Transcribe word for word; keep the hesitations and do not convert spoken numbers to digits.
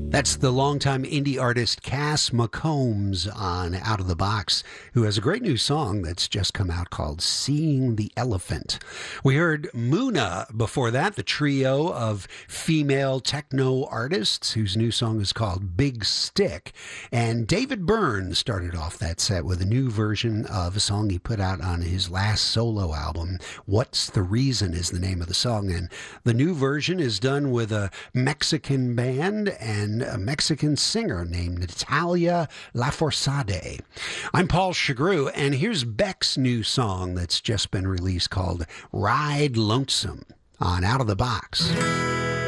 That's the longtime indie artist Cass McCombs on Out of the Box, who has a great new song that's just come out called Seeing the Elephant. We heard Muna before that, the trio of female techno artists whose new song is called Big Stick. And David Byrne started off that set with a new version of a song he put out on his last solo album. What's the Reason is the name of the song. And the new version is done with a Mexican band and a Mexican singer named Natalia Lafourcade. I'm Paul Chagru, and here's Beck's new song that's just been released called Ride Lonesome on Out of the Box.